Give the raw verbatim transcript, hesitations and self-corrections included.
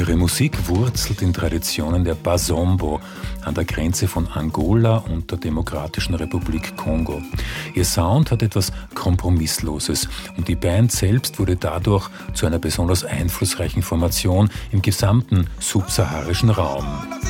Ihre Musik wurzelt in Traditionen der Bazombo an der Grenze von Angola und der Demokratischen Republik Kongo. Ihr Sound hat etwas Kompromissloses und die Band selbst wurde dadurch zu einer besonders einflussreichen Formation im gesamten subsaharischen Raum.